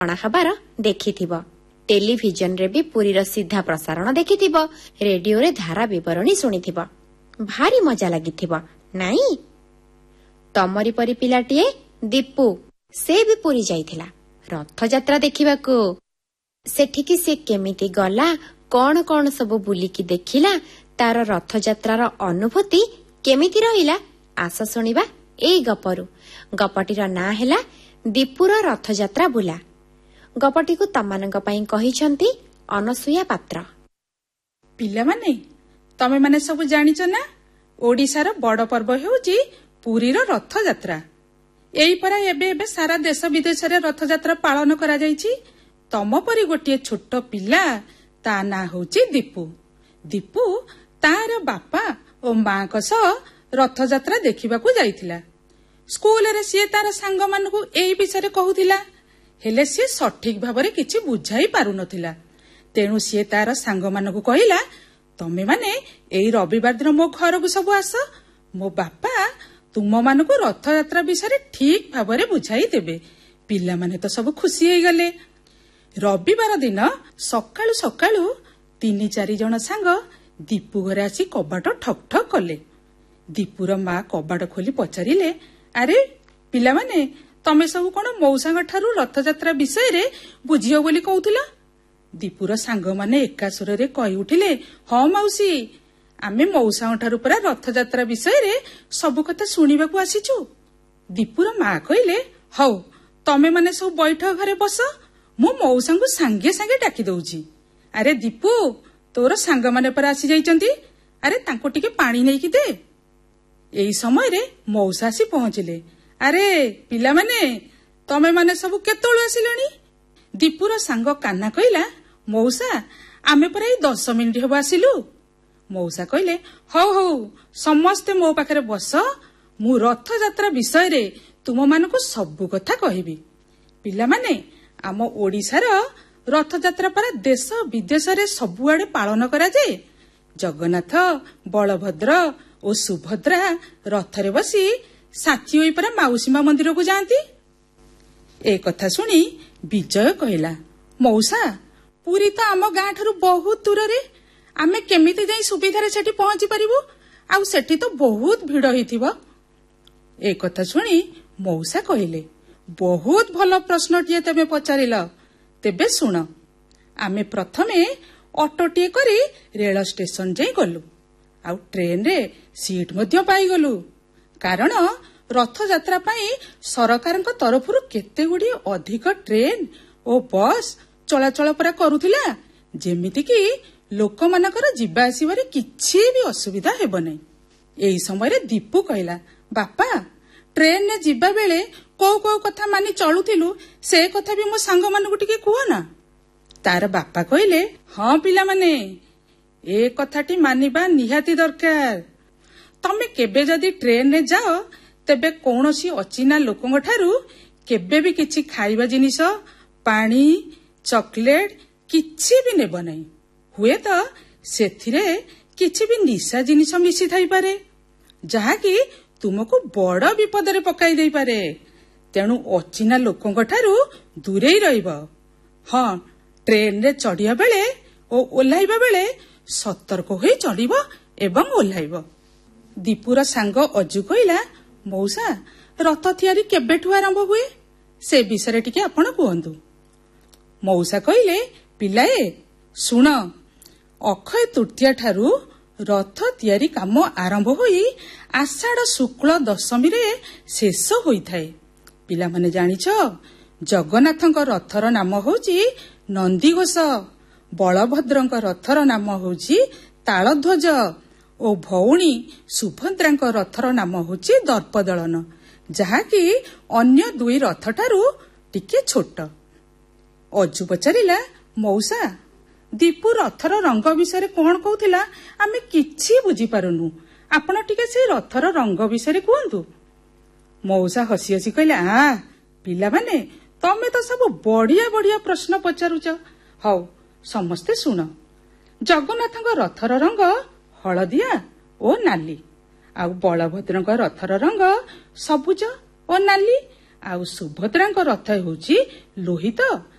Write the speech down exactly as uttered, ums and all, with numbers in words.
ହବାର ଦେଖିଥିବ। ଟେଲିଭିଜନରେ ବି ପୁରୀର ସିଧା ପ୍ରସାରଣ ଦେଖିଥିବ। ରେଡିଓରେ ଧାରା ବିବରଣୀ ଶୁଣିଥିବ। ଭାରି ମଜା ଲାଗିଥିବ ନାଇଁ? ତମରି ପରି ପିଲାଟିଏ ଦୀପୁ, ସେ ବି ପୁରୀ ଯାଇଥିଲା ରଥଯାତ୍ରା ଦେଖିବାକୁ। ସେଠିକି ସେ କେମିତି ଗଲା, କଣ କଣ ସବୁ ବୁଲିକି ଦେଖିଲା, ତାର ରଥଯାତ୍ରାର ଅନୁଭୂତି କେମିତି ରହିଲା, ଆସ ଶୁଣିବା ଏଇ ଗପରୁ। ଗପଟିର ନାଁ ହେଲା ଦୀପୁର ରଥଯାତ୍ରା ବୁଲା। ଗପଟିକୁ ତମାନଙ୍କ ପାଇଁ କହିଛନ୍ତି ଅନସୂୟା ପାତ୍ର। ପିଲାମାନେ, ତମେ ମାନେ ସବୁ ଜାଣିଛ ନା, ଓଡିଶାର ବଡ ପର୍ବ ହେଉଛି ପୁରୀର ରଥଯାତ୍ରା। ଏଇପରା ଏବେ ଏବେ ସାରା ଦେଶ ବିଦେଶରେ ରଥଯାତ୍ରା ପାଳନ କରାଯାଇଛି। ତମ ପରି ଗୋଟିଏ ଛୋଟ ପିଲା, ତା ନାଁ ହେଉଛି ଦୀପୁ। ଦୀପୁ ତାର ବାପା ଓ ମାଙ୍କ ସହ ରଥଯାତ୍ରା ଦେଖିବାକୁ ଯାଇଥିଲା। ସ୍କୁଲରେ ସିଏ ତାର ସାଙ୍ଗମାନଙ୍କୁ ଏଇ ବିଷୟରେ କହୁଥିଲା, ହେଲେ ସିଏ ସଠିକ ଭାବରେ କିଛି ବୁଝାଇ ପାରୁନଥିଲା। ତେଣୁ ସିଏ ତାର ସାଙ୍ଗମାନଙ୍କୁ କହିଲା, ତମେମାନେ ଏଇ ରବିବାର ଦିନ ମୋ ଘରକୁ ସବୁ ଆସ, ମୋ ବାପା ତୁମମାନଙ୍କୁ ରଥଯାତ୍ରା ବିଷୟରେ ଠିକ ଭାବରେ ବୁଝାଇ ଦେବେ। ପିଲାମାନେ ତ ସବୁ ଖୁସି ହେଇଗଲେ। ରବିବାର ଦିନ ସକାଳୁ ସକାଳୁ ତିନି ଚାରି ଜଣ ସାଙ୍ଗ ଦୀପୁ ଘରେ ଆସି କବାଟ ଠକ୍ ଠକ୍ କଲେ। ଦୀପୁର ମା କବାଟ ଖୋଲି ପଚାରିଲେ, ଆରେ ପିଲାମାନେ, ତମେ ସବୁ କଣ ମଉସାଙ୍କ ଠାରୁ ରଥଯାତ୍ରା ବିଷୟରେ ବୁଝିବ ବୋଲି କହୁଥିଲ? ଦୀପୁର ସାଙ୍ଗମାନେ ଏକା ସୁରରେ କହି ଉଠିଲେ, ହଁ ମାଉସୀ, ଆମେ ମଉସାଙ୍କ ଠାରୁ ପୁରା ରଥଯାତ୍ରା ବିଷୟରେ ସବୁ କଥା ଶୁଣିବାକୁ ଆସିଛୁ। ଦୀପୁର ମା କହିଲେ, ହଉ ତମେ ମାନେ ସବୁ ବୈଠକ ଘରେ ବସ, ମୁଁ ମଉସାଙ୍କୁ ସାଙ୍ଗେ ସାଙ୍ଗେ ଡାକି ଦଉଛି। ଆରେ ଦୀପୁ, ତୋର ସାଙ୍ଗମାନେ ପରା ଆସି ଯାଇଛନ୍ତି, ଆରେ ତାଙ୍କୁ ଟିକେ ପାଣି ନେଇକି ଦେ। ଏଇ ସମୟରେ ମଉସା ଆସି ପହଞ୍ଚିଲେ। ଆରେ ପିଲାମାନେ, ତମେ ମାନେ ସବୁ କେତେବେଳୁ ଆସିଲଣି? ଦୀପୁର ସାଙ୍ଗ କାହ୍ନା କହିଲା, ମଉସା, ଆମେ ପରା ଏଇ ଦଶ ମିନିଟ୍ ହେବ ଆସିଲୁ। ମଉସା କହିଲେ, ହଉ ହଉ ସମସ୍ତେ ମୋ ପାଖରେ ବସ, ମୁଁ ରଥଯାତ୍ରା ବିଷୟରେ ତୁମମାନଙ୍କୁ ସବୁ କଥା କହିବି। ପିଲାମାନେ, ଆମ ଓଡିଶାର ରଥଯାତ୍ରା ପରା ଦେଶ ବିଦେଶରେ ସବୁଆଡେ ପାଳନ କରାଯାଏ। ଜଗନ୍ନାଥ, ବଳଭଦ୍ର ଓ ସୁଭଦ୍ରା ରଥରେ ବସି ସାଥୀ ହୋଇ ପରା ମାଉସୀ ମା ମନ୍ଦିରକୁ ଯାଆନ୍ତି। ଏ କଥା ଶୁଣି ବିଜୟ କହିଲା, ମଉସା, ପୁରୀ ତ ଆମ ଗାଁ ଠାରୁ ବହୁତ ଦୂରରେ, ଆମେ କେମିତି ଯାଇ ସୁବିଧାରେ ସେଠି ପହଞ୍ଚି ପାରିବୁ? ଆଉ ସେଠି ତ ବହୁତ ଭିଡ ହେଇଥିବ। ଏ କଥା ଶୁଣି ମଉସା କହିଲେ, ବହୁତ ଭଲ ପ୍ରଶ୍ନଟିଏ ତେବେ ପଚାରିଲ। ତେବେ ଶୁଣ, ଆମେ ପ୍ରଥମେ ଅଟୋଟିଏ କରି ରେଳ ଷ୍ଟେସନ ଯାଇ ଗଲୁ। ଆଉ ଟ୍ରେନରେ ସିଟ୍ ମଧ୍ୟ ପାଇଗଲୁ। କାରଣ ରଥଯାତ୍ରା ପାଇଁ ସରକାରଙ୍କ ତରଫରୁ କେତେ ଗୁଡ଼ିଏ ଅଧିକ ଟ୍ରେନ ଓ ବସ୍ ଚଳାଚଳ ପରା କରୁଥିଲା, ଯେମିତିକି ଲୋକମାନଙ୍କର ଯିବା ଆସିବାରେ କିଛି ବି ଅସୁବିଧା ହେବ ନାହିଁ। ଏଇ ସମୟରେ ଦୀପୁ କହିଲା, ବାପା, ଟ୍ରେନରେ ଯିବା ବେଳେ କୋଉ କୋଉ କଥା ମାନି ଚଳୁଥିଲୁ, ସେ କଥା ବି ମୋ ସାଙ୍ଗମାନଙ୍କୁ ଟିକେ କୁହ ନା। ତାର ବାପା କହିଲେ, ହଁ ପିଲାମାନେ, ଏ କଥାଟି ମାନିବା ନିହାତି ଦରକାର। ତମେ କେବେ ଯଦି ଟ୍ରେନରେ ଯାଅ, ତେବେ କୌଣସି ଅଚିହ୍ନା ଲୋକଙ୍କ ଠାରୁ କେବେ ବି କିଛି ଖାଇବା ଜିନିଷ, ପାଣି, ଚକୋଲେଟ କିଛି ବି ନେବ ନାହିଁ। ହୁଏତ ସେଥିରେ କିଛି ବି ନିଶା ଜିନିଷ ମିଶି ଥାଇପାରେ, ଯାହାକି ତୁମକୁ ବଡ ବିପଦରେ ପକାଇ ଦେଇପାରେ। ତେଣୁ ଅଚିହ୍ନା ଲୋକଙ୍କ ଠାରୁ ଦୂରେଇ ରହିବ। ହଁ, ଟ୍ରେନରେ ଚଢିବା ବେଳେ ଓ ଓହ୍ଲାଇବା ବେଳେ ସତର୍କ ହୋଇ ଚଢିବ ଏବଂ ଓହ୍ଲାଇବ। ଦୀପୁର ସାଙ୍ଗ ଅଜୁ କହିଲା, ମଉସା, ରଥ ତିଆରି କେବେଠୁ ଆରମ୍ଭ ହୁଏ, ସେ ବିଷୟରେ ଟିକେ ଆପଣ କୁହନ୍ତୁ। ମଉସା କହିଲେ, ପିଲାଏ ଶୁଣ, ଅକ୍ଷୟ ତୃତୀୟା ଠାରୁ ରଥ ତିଆରି କାମ ଆରମ୍ଭ ହୋଇ ଆଷାଢ ଶୁକ୍ଳ ଦଶମୀରେ ଶେଷ ହୋଇଥାଏ। ପିଲାମାନେ ଜାଣିଛ, ଜଗନ୍ନାଥଙ୍କ ରଥର ନାମ ହେଉଛି ନନ୍ଦିଘୋଷ, ବଳଭଦ୍ରଙ୍କ ରଥର ନାମ ହେଉଛି ତାଳଧ୍ୱଜ ଓ ଭଉଣୀ ସୁଭଦ୍ରାଙ୍କ ରଥର ନାମ ହେଉଛି ଦର୍ପଦଳନ, ଯାହାକି ଅନ୍ୟ ଦୁଇ ରଥଠାରୁ ଟିକେ ଛୋଟ। ଅଜୁ ପଚାରିଲା, ମଉସା, ଦୀପୁ ରଥର ରଙ୍ଗ ବିଷୟରେ କଣ କହୁଥିଲା, ଆମେ କିଛି ବୁଝିପାରୁନୁ, ଆପଣ ଟିକେ ସେଇ ରଥର ରଙ୍ଗ ବିଷୟରେ କୁହନ୍ତୁ। ମଉସା ହସି ହସି କହିଲେ, ଆ ପିଲାମାନେ, ତମେ ତ ସବୁ ବଢିଆ ବଢିଆ ପ୍ରଶ୍ନ ପଚାରୁଛ। ହଉ ସମସ୍ତେ ଶୁଣ, ଜଗନ୍ନାଥଙ୍କ ରଥର ରଙ୍ଗ ହଳଦିଆ ଓ ନାଲି, ଆଉ ବଳଭଦ୍ରଙ୍କ ରଥର ରଙ୍ଗ ସବୁଜ ଓ ନାଲି, ଆଉ ସୁଭଦ୍ରାଙ୍କ ରଥ ହେଉଛି ଲୋହିତ